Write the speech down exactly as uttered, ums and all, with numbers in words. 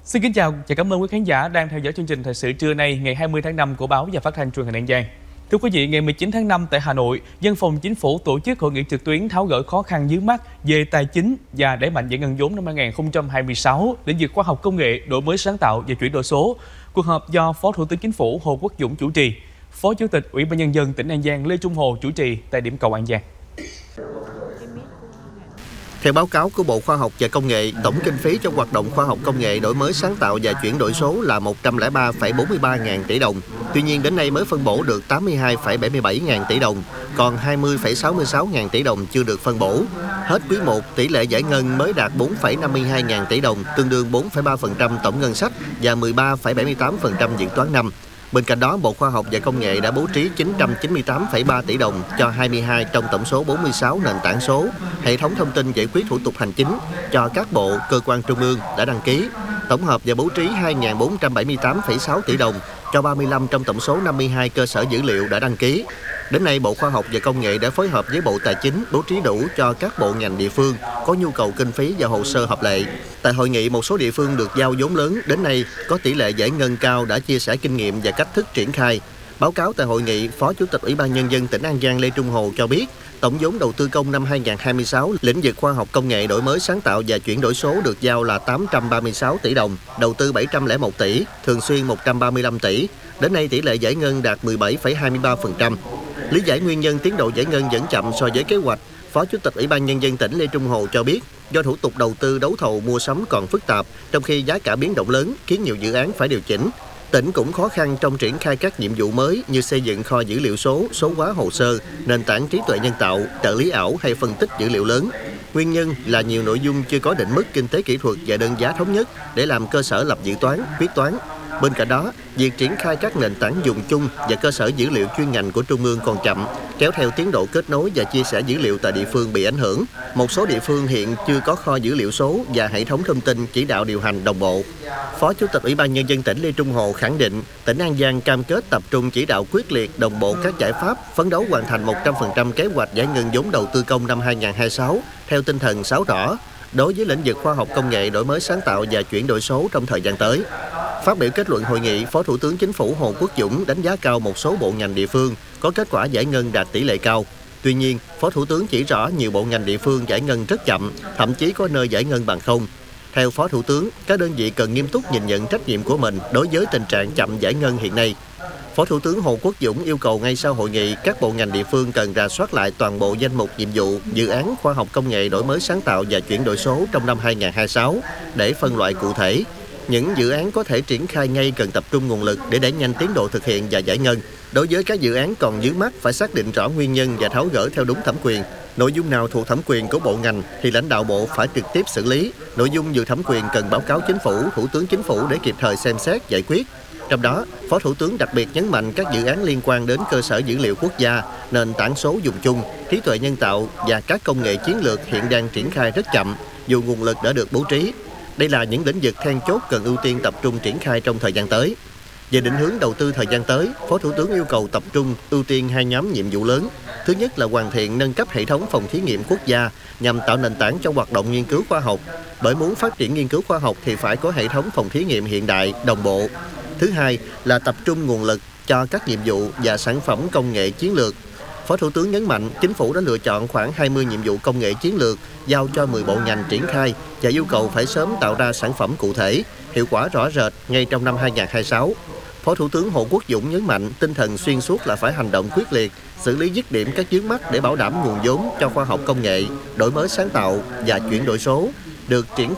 Xin kính chào và cảm ơn quý khán giả đang theo dõi chương trình Thời sự trưa nay ngày hai mươi tháng năm của báo và phát thanh truyền hình An Giang. Thưa quý vị, ngày mười chín tháng năm tại Hà Nội, Văn phòng Chính phủ tổ chức hội nghị trực tuyến tháo gỡ khó khăn vướng mắc về tài chính và đẩy mạnh giải ngân vốn năm hai nghìn không trăm hai mươi sáu, lĩnh vực khoa học công nghệ, đổi mới sáng tạo và chuyển đổi số. Cuộc họp do Phó Thủ tướng Chính phủ Hồ Quốc Dũng chủ trì, Phó Chủ tịch Ủy ban Nhân dân tỉnh An Giang Lê Trung Hồ chủ trì tại điểm cầu An Giang. Theo báo cáo của Bộ Khoa học và Công nghệ, tổng kinh phí cho hoạt động khoa học công nghệ, đổi mới sáng tạo và chuyển đổi số là một trăm lẻ ba phẩy bốn mươi ba ngàn tỷ đồng. Tuy nhiên đến nay mới phân bổ được tám mươi hai phẩy bảy mươi bảy ngàn tỷ đồng, còn hai mươi phẩy sáu mươi sáu ngàn tỷ đồng chưa được phân bổ. Hết quý một, tỷ lệ giải ngân mới đạt bốn phẩy năm mươi hai ngàn tỷ đồng, tương đương bốn phẩy ba phần trăm tổng ngân sách và mười ba phẩy bảy mươi tám phần trăm dự toán năm. Bên cạnh đó, Bộ Khoa học và Công nghệ đã bố trí chín trăm chín mươi tám phẩy ba tỷ đồng cho hai mươi hai trong tổng số bốn mươi sáu nền tảng số, hệ thống thông tin giải quyết thủ tục hành chính cho các bộ, cơ quan trung ương đã đăng ký. Tổng hợp và bố trí hai nghìn bốn trăm bảy mươi tám phẩy sáu tỷ đồng cho ba mươi lăm trong tổng số năm mươi hai cơ sở dữ liệu đã đăng ký. Đến nay, Bộ Khoa học và Công nghệ đã phối hợp với Bộ Tài chính bố trí đủ cho các bộ ngành địa phương có nhu cầu kinh phí và hồ sơ hợp lệ. Tại hội nghị, một số địa phương được giao vốn lớn, đến nay có tỷ lệ giải ngân cao đã chia sẻ kinh nghiệm và cách thức triển khai. Báo cáo tại hội nghị, Phó Chủ tịch Ủy ban Nhân dân tỉnh An Giang Lê Trung Hồ cho biết, tổng vốn đầu tư công năm hai nghìn không trăm hai mươi sáu, lĩnh vực khoa học công nghệ, đổi mới sáng tạo và chuyển đổi số được giao là tám trăm ba mươi sáu tỷ đồng, đầu tư bảy trăm lẻ một tỷ, thường xuyên một trăm ba mươi lăm tỷ. Đến nay tỷ lệ giải ngân đạt mười bảy phẩy hai mươi ba phần trăm. Lý giải nguyên nhân tiến độ giải ngân vẫn chậm so với kế hoạch, Phó Chủ tịch Ủy ban Nhân dân tỉnh Lê Trung Hồ cho biết, do thủ tục đầu tư đấu thầu mua sắm còn phức tạp, trong khi giá cả biến động lớn khiến nhiều dự án phải điều chỉnh. Tỉnh cũng khó khăn trong triển khai các nhiệm vụ mới như xây dựng kho dữ liệu số, số hóa hồ sơ, nền tảng trí tuệ nhân tạo, trợ lý ảo hay phân tích dữ liệu lớn. Nguyên nhân là nhiều nội dung chưa có định mức kinh tế kỹ thuật và đơn giá thống nhất để làm cơ sở lập dự toán, quyết toán. Bên cạnh đó, việc triển khai các nền tảng dùng chung và cơ sở dữ liệu chuyên ngành của Trung ương còn chậm, kéo theo tiến độ kết nối và chia sẻ dữ liệu tại địa phương bị ảnh hưởng. Một số địa phương hiện chưa có kho dữ liệu số và hệ thống thông tin chỉ đạo điều hành đồng bộ. Phó Chủ tịch Ủy ban Nhân dân tỉnh Lê Trung Hồ khẳng định, tỉnh An Giang cam kết tập trung chỉ đạo quyết liệt, đồng bộ các giải pháp, phấn đấu hoàn thành một trăm phần trăm kế hoạch giải ngân vốn đầu tư công năm hai nghìn không trăm hai mươi sáu theo tinh thần sáu rõ đối với lĩnh vực khoa học công nghệ, đổi mới sáng tạo và chuyển đổi số trong thời gian tới. Phát biểu kết luận hội nghị, Phó Thủ tướng Chính phủ Hồ Quốc Dũng đánh giá cao một số bộ ngành địa phương có kết quả giải ngân đạt tỷ lệ cao. Tuy nhiên, Phó Thủ tướng chỉ rõ nhiều bộ ngành địa phương giải ngân rất chậm, thậm chí có nơi giải ngân bằng không. Theo Phó Thủ tướng, các đơn vị cần nghiêm túc nhìn nhận trách nhiệm của mình đối với tình trạng chậm giải ngân hiện nay. Phó Thủ tướng Hồ Quốc Dũng yêu cầu ngay sau hội nghị, các bộ ngành địa phương cần rà soát lại toàn bộ danh mục nhiệm vụ, dự án khoa học công nghệ, đổi mới sáng tạo và chuyển đổi số trong năm hai nghìn không trăm hai mươi sáu để phân loại cụ thể. Những dự án có thể triển khai ngay cần tập trung nguồn lực để đẩy nhanh tiến độ thực hiện và giải ngân. Đối với các dự án còn vướng mắc phải xác định rõ nguyên nhân và tháo gỡ theo đúng thẩm quyền. Nội dung nào thuộc thẩm quyền của bộ ngành thì lãnh đạo bộ phải trực tiếp xử lý. Nội dung vượt thẩm quyền cần báo cáo Chính phủ, Thủ tướng Chính phủ để kịp thời xem xét, giải quyết. Trong đó, Phó Thủ tướng đặc biệt nhấn mạnh các dự án liên quan đến cơ sở dữ liệu quốc gia, nền tảng số dùng chung, trí tuệ nhân tạo và các công nghệ chiến lược hiện đang triển khai rất chậm, dù nguồn lực đã được bố trí. Đây là những lĩnh vực then chốt cần ưu tiên tập trung triển khai trong thời gian tới. Về định hướng đầu tư thời gian tới, Phó Thủ tướng yêu cầu tập trung ưu tiên hai nhóm nhiệm vụ lớn. Thứ nhất là hoàn thiện nâng cấp hệ thống phòng thí nghiệm quốc gia nhằm tạo nền tảng cho hoạt động nghiên cứu khoa học. Bởi muốn phát triển nghiên cứu khoa học thì phải có hệ thống phòng thí nghiệm hiện đại, đồng bộ. Thứ hai là tập trung nguồn lực cho các nhiệm vụ và sản phẩm công nghệ chiến lược. Phó Thủ tướng nhấn mạnh, Chính phủ đã lựa chọn khoảng hai mươi nhiệm vụ công nghệ chiến lược, giao cho mười bộ ngành triển khai và yêu cầu phải sớm tạo ra sản phẩm cụ thể, hiệu quả rõ rệt ngay trong năm hai nghìn không trăm hai mươi sáu. Phó Thủ tướng Hồ Quốc Dũng nhấn mạnh, tinh thần xuyên suốt là phải hành động quyết liệt, xử lý dứt điểm các vướng mắc để bảo đảm nguồn vốn cho khoa học công nghệ, đổi mới sáng tạo và chuyển đổi số được triển